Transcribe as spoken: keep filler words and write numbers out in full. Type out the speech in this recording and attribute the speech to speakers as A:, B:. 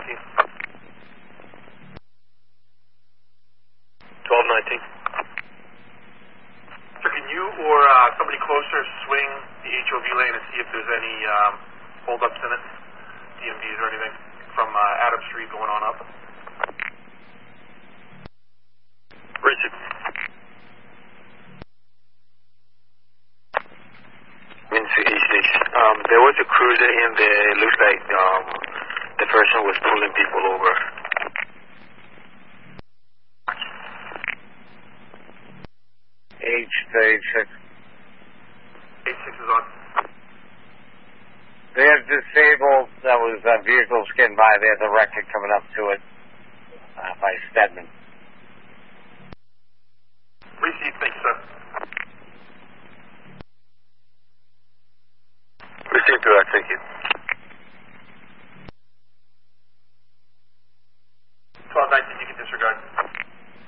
A: nineteen. twelve nineteen. So can you or uh, somebody closer swing the H O V lane and see if there's any um, holdups in it, D M Ds or anything, from uh, Adam Street going on up? Richard. Um, there was a cruiser in there. It looks like um, the person was pulling people over.
B: H thirty-six.
A: H six is on.
B: They have disabled, that was a vehicle skidding by. There's a record coming up to it uh, by Stedman.
A: Receive, thank you, sir. Receive to that, thank you. twelve nineteen, you can disregard.